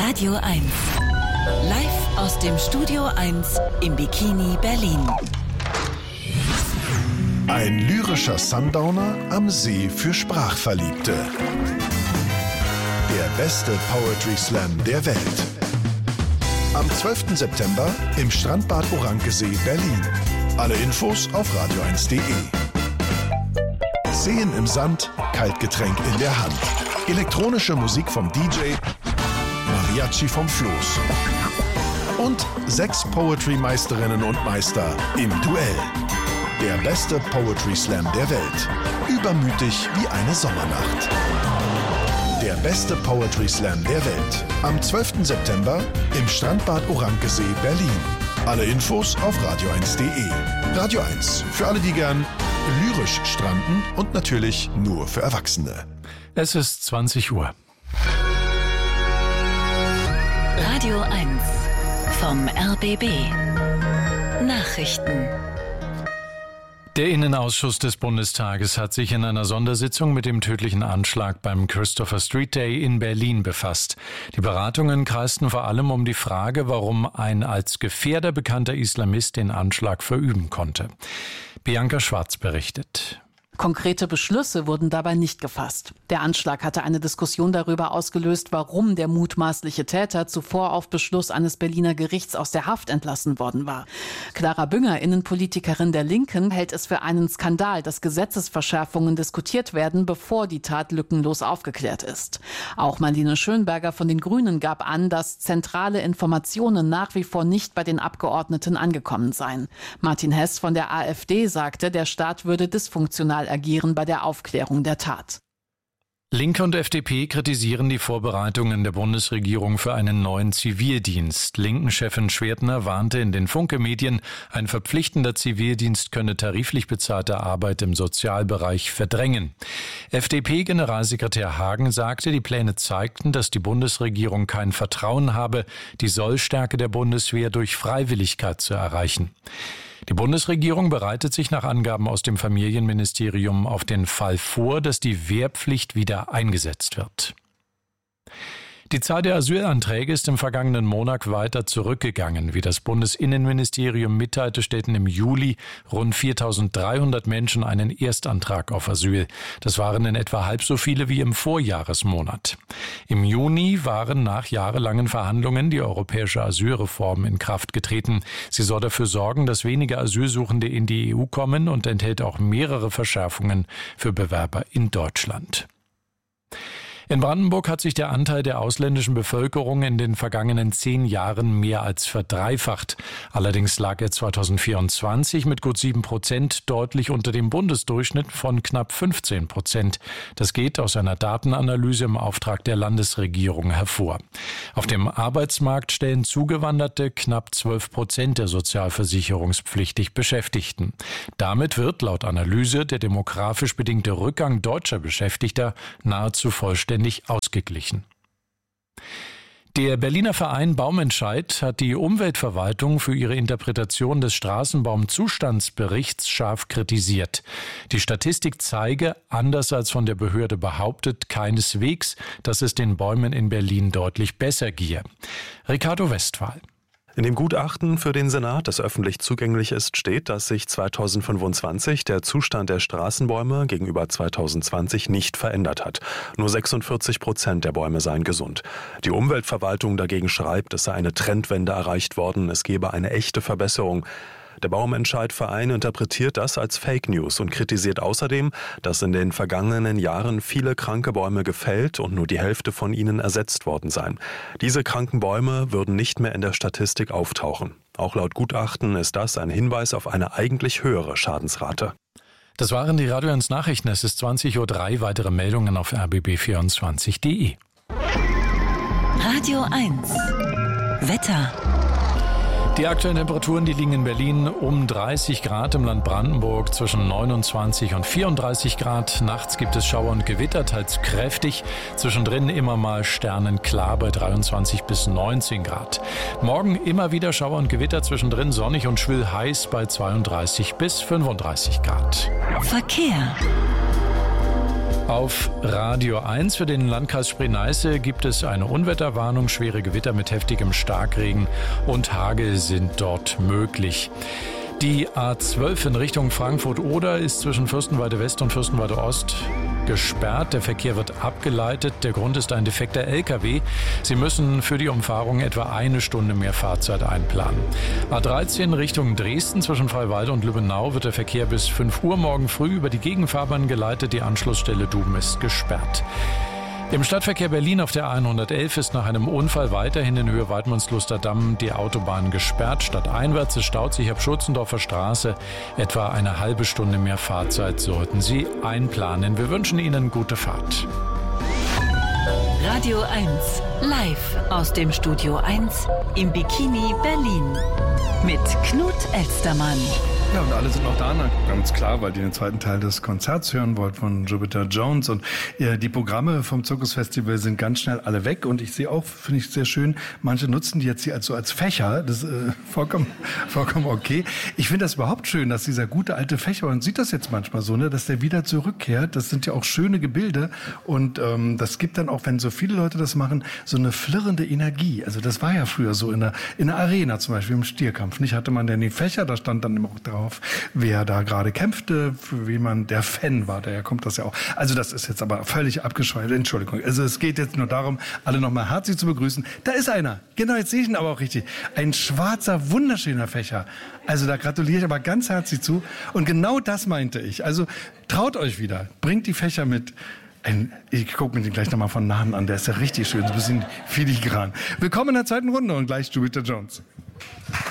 Radio 1. Live aus dem Studio 1 im Bikini Berlin. Ein lyrischer Sundowner am See für Sprachverliebte. Der beste Poetry Slam der Welt. Am 12. September im Strandbad Orankesee, Berlin. Alle Infos auf radio1.de. Seen im Sand, Kaltgetränk in der Hand. Elektronische Musik vom DJ, Mariachi vom Floß. Und 6 Poetry-Meisterinnen und Meister im Duell. Der beste Poetry Slam der Welt. Übermütig wie eine Sommernacht. Der beste Poetry Slam der Welt. Am 12. September im Strandbad Orankesee, Berlin. Alle Infos auf radio1.de. Radio 1. Für alle, die gern lyrisch stranden und natürlich nur für Erwachsene. Es ist 20 Uhr. Radio 1 vom RBB. Nachrichten. Der Innenausschuss des Bundestages hat sich in einer Sondersitzung mit dem tödlichen Anschlag beim Christopher Street Day in Berlin befasst. Die Beratungen kreisten vor allem um die Frage, warum ein als Gefährder bekannter Islamist den Anschlag verüben konnte. Bianca Schwarz berichtet. Konkrete Beschlüsse wurden dabei nicht gefasst. Der Anschlag hatte eine Diskussion darüber ausgelöst, warum der mutmaßliche Täter zuvor auf Beschluss eines Berliner Gerichts aus der Haft entlassen worden war. Clara Bünger, Innenpolitikerin der Linken, hält es für einen Skandal, dass Gesetzesverschärfungen diskutiert werden, bevor die Tat lückenlos aufgeklärt ist. Auch Marlene Schönberger von den Grünen gab an, dass zentrale Informationen nach wie vor nicht bei den Abgeordneten angekommen seien. Martin Hess von der AfD sagte, der Staat würde dysfunktional agieren bei der Aufklärung der Tat. Linke und FDP kritisieren die Vorbereitungen der Bundesregierung für einen neuen Zivildienst. Linken-Chefin Schwertner warnte in den Funke-Medien, ein verpflichtender Zivildienst könne tariflich bezahlte Arbeit im Sozialbereich verdrängen. FDP-Generalsekretär Hagen sagte, die Pläne zeigten, dass die Bundesregierung kein Vertrauen habe, die Sollstärke der Bundeswehr durch Freiwilligkeit zu erreichen. Die Bundesregierung bereitet sich nach Angaben aus dem Familienministerium auf den Fall vor, dass die Wehrpflicht wieder eingesetzt wird. Die Zahl der Asylanträge ist im vergangenen Monat weiter zurückgegangen. Wie das Bundesinnenministerium mitteilte, stellten im Juli rund 4.300 Menschen einen Erstantrag auf Asyl. Das waren in etwa halb so viele wie im Vorjahresmonat. Im Juni waren nach jahrelangen Verhandlungen die europäische Asylreform in Kraft getreten. Sie soll dafür sorgen, dass weniger Asylsuchende in die EU kommen und enthält auch mehrere Verschärfungen für Bewerber in Deutschland. In Brandenburg hat sich der Anteil der ausländischen Bevölkerung in den vergangenen 10 Jahren mehr als verdreifacht. Allerdings lag er 2024 mit gut 7% deutlich unter dem Bundesdurchschnitt von knapp 15%. Das geht aus einer Datenanalyse im Auftrag der Landesregierung hervor. Auf dem Arbeitsmarkt stellen Zugewanderte knapp 12% der sozialversicherungspflichtig Beschäftigten. Damit wird laut Analyse der demografisch bedingte Rückgang deutscher Beschäftigter nahezu vollständig ausgeglichen. Der Berliner Verein Baumentscheid hat die Umweltverwaltung für ihre Interpretation des Straßenbaumzustandsberichts scharf kritisiert. Die Statistik zeige, anders als von der Behörde behauptet, keineswegs, dass es den Bäumen in Berlin deutlich besser gehe. Ricardo Westphal. In dem Gutachten für den Senat, das öffentlich zugänglich ist, steht, dass sich 2025 der Zustand der Straßenbäume gegenüber 2020 nicht verändert hat. Nur 46% der Bäume seien gesund. Die Umweltverwaltung dagegen schreibt, es sei eine Trendwende erreicht worden, es gebe eine echte Verbesserung. Der Baumentscheid-Verein interpretiert das als Fake News und kritisiert außerdem, dass in den vergangenen Jahren viele kranke Bäume gefällt und nur die Hälfte von ihnen ersetzt worden seien. Diese kranken Bäume würden nicht mehr in der Statistik auftauchen. Auch laut Gutachten ist das ein Hinweis auf eine eigentlich höhere Schadensrate. Das waren die Radio 1 Nachrichten. Es ist 20.03 Uhr. Weitere Meldungen auf rbb24.de. Radio 1 Wetter. Die aktuellen Temperaturen, die liegen in Berlin um 30 Grad, im Land Brandenburg zwischen 29 und 34 Grad. Nachts gibt es Schauer und Gewitter, teils kräftig. Zwischendrin immer mal sternenklar bei 23 bis 19 Grad. Morgen immer wieder Schauer und Gewitter, zwischendrin sonnig und schwül heiß bei 32 bis 35 Grad. Verkehr. Auf Radio 1 für den Landkreis Spree-Neiße gibt es eine Unwetterwarnung. Schwere Gewitter mit heftigem Starkregen und Hagel sind dort möglich. Die A12 in Richtung Frankfurt-Oder ist zwischen Fürstenwalde West und Fürstenwalde Ost gesperrt. Der Verkehr wird abgeleitet. Der Grund ist ein defekter LKW. Sie müssen für die Umfahrung etwa 1 Stunde mehr Fahrzeit einplanen. A13 Richtung Dresden zwischen Freiwalde und Lübbenau wird der Verkehr bis 5 Uhr morgen früh über die Gegenfahrbahn geleitet. Die Anschlussstelle Duben ist gesperrt. Im Stadtverkehr Berlin auf der 111 ist nach einem Unfall weiterhin in Höhe Weidmannsluster-Damm die Autobahn gesperrt. Stadteinwärts staut sich ab Schützendorfer Straße. Etwa eine halbe Stunde mehr Fahrzeit sollten Sie einplanen. Wir wünschen Ihnen gute Fahrt. Radio 1 live aus dem Studio 1 im Bikini Berlin mit Knut Elstermann. Ja, und alle sind noch da, ganz klar, weil die den zweiten Teil des Konzerts hören wollt von Jupiter Jones. Und die Programme vom Zirkusfestival sind ganz schnell alle weg. Und ich sehe auch, finde ich sehr schön, manche nutzen die jetzt hier als Fächer. Das ist vollkommen okay. Ich finde das überhaupt schön, dass dieser gute alte Fächer, man sieht das jetzt manchmal so, dass der wieder zurückkehrt. Das sind ja auch schöne Gebilde. Und das gibt dann auch, wenn so viele Leute das machen, so eine flirrende Energie. Also das war ja früher so in der Arena zum Beispiel im Stierkampf. Nicht hatte man denn die Fächer, da stand dann immer auch drauf, wer da gerade kämpfte, für wen man der Fan war, daher kommt das ja auch. Also das ist jetzt aber völlig abgeschweift, Entschuldigung. Also es geht jetzt nur darum, alle nochmal herzlich zu begrüßen. Da ist einer, genau, jetzt sehe ich ihn aber auch richtig. Ein schwarzer, wunderschöner Fächer. Also da gratuliere ich aber ganz herzlich zu. Und genau das meinte ich. Also traut euch wieder, bringt die Fächer mit. Ich gucke mir den gleich nochmal von nahen an, der ist ja richtig schön, so ein bisschen filigran. Willkommen in der zweiten Runde und gleich Jupiter Jones.